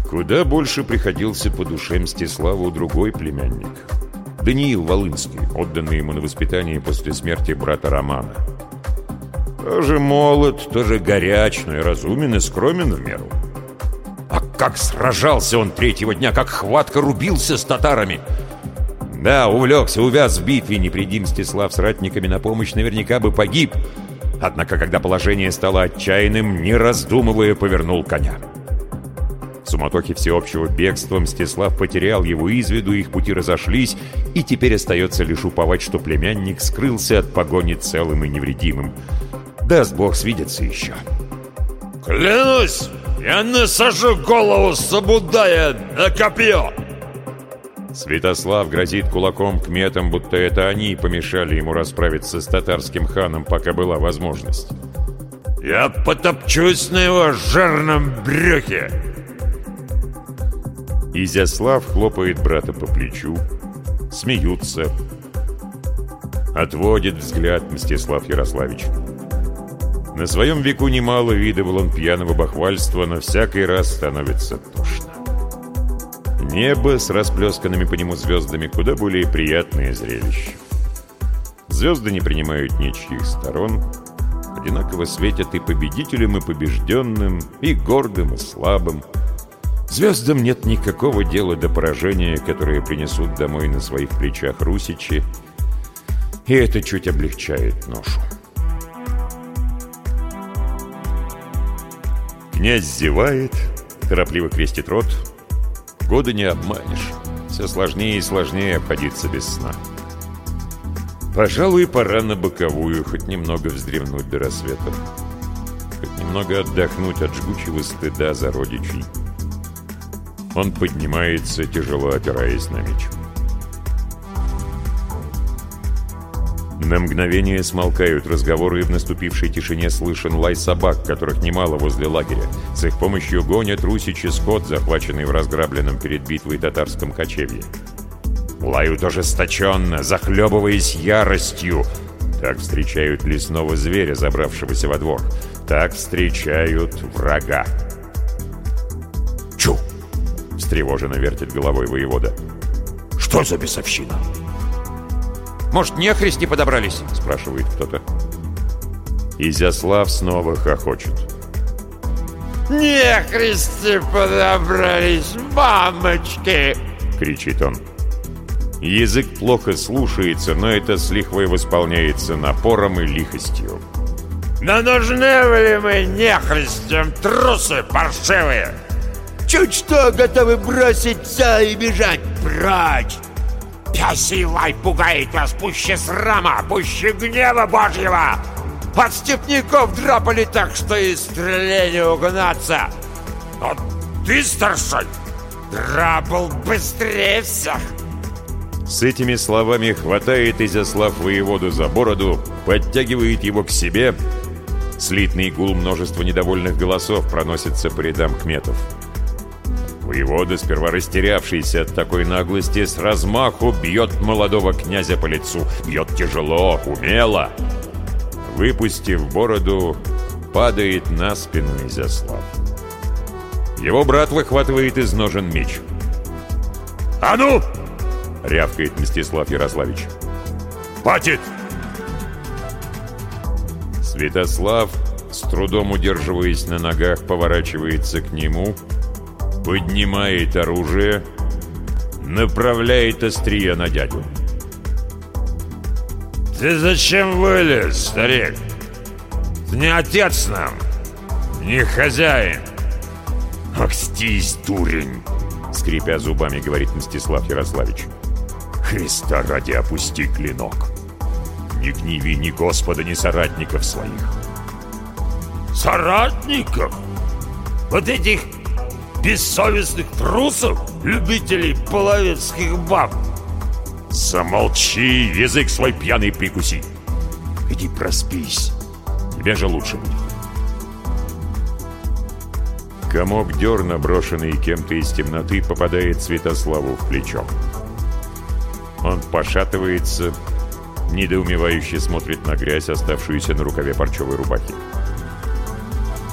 Куда больше приходился по душе Мстиславу другой племянник. Даниил Волынский, отданный ему на воспитание после смерти брата Романа. Тоже молод, тоже горяч, но и разумен, и скромен в меру. А как сражался он третьего дня, как хватко рубился с татарами! Да, увлекся, увяз в битве, не приди Мстислав с ратниками на помощь, наверняка бы погиб. Однако, когда положение стало отчаянным, не раздумывая, повернул коня. В суматохе всеобщего бегства Мстислав потерял его из виду, их пути разошлись, и теперь остается лишь уповать, что племянник скрылся от погони целым и невредимым. Даст Бог, свидеться еще. «Клянусь, я насажу голову Сабудая на копье!» Святослав грозит кулаком кметам, будто это они помешали ему расправиться с татарским ханом, пока была возможность. «Я потопчусь на его жирном брюхе!» Изяслав хлопает брата по плечу. Смеются. Отводит взгляд Мстислав Ярославич. На своем веку немало видывал он пьяного бахвальства, но всякий раз становится тошно. Небо с расплесканными по нему звездами куда более приятное зрелище. Звезды не принимают ничьих сторон, одинаково светят и победителям, и побежденным, и гордым, и слабым. Звездам нет никакого дела до поражения, которое принесут домой на своих плечах русичи, и это чуть облегчает ношу. Князь зевает, торопливо крестит рот. Года не обманешь. Все сложнее и сложнее обходиться без сна. Пожалуй, пора на боковую, хоть немного вздремнуть до рассвета. Хоть немного отдохнуть от жгучего стыда за родичей. Он поднимается, тяжело опираясь на меч. На мгновение смолкают разговоры, и в наступившей тишине слышен лай собак, которых немало возле лагеря. С их помощью гонят русичи скот, захваченный в разграбленном перед битвой татарском кочевье. Лают ожесточенно, захлебываясь яростью. Так встречают лесного зверя, забравшегося во двор. Так встречают врага. «Чу!» — встревоженно вертит головой воевода. «Что за бесовщина?» «Может, нехристи подобрались?» — спрашивает кто-то. Изяслав снова хохочет. «Нехристи подобрались, мамочки!» — кричит он. Язык плохо слушается, но это с лихвой восполняется напором и лихостью. «Да нужны ли мы нехристям, трусы паршивые? Чуть что готовы броситься и бежать прочь! Пёсий лай пугает вас пуще срама, пуще гнева Божьего! От степняков драпали так, что и стреле не угнаться! Но ты, старшой, драпал быстрее всех!» С этими словами хватает Изяслав воеводу за бороду, подтягивает его к себе. Слитный гул множества недовольных голосов проносится по рядам кметов. Воевода, сперва растерявшийся от такой наглости, с размаху бьет молодого князя по лицу. Бьет тяжело, умело. Выпустив бороду, падает на спину Изяслав. Его брат выхватывает из ножен меч. «А ну!» — рявкает Мстислав Ярославич. «Хватит!» Святослав, с трудом удерживаясь на ногах, поворачивается к нему, поднимает оружие, направляет острие на дядю. «Ты зачем вылез, старик? Ты не отец нам, не хозяин!» «Окстись, дурень!» — скрипя зубами, говорит Мстислав Ярославич. «Христа ради опусти клинок! Не гневи ни Господа, ни соратников своих!» «Соратников? Вот этих бессовестных трусов, любителей половецких баб!» «Замолчи, язык свой пьяный прикуси! Иди проспись, тебе же лучше будет!» Комок дерна, брошенный кем-то из темноты, попадает Святославу в плечо. Он пошатывается, недоумевающе смотрит на грязь, оставшуюся на рукаве парчевой рубахи.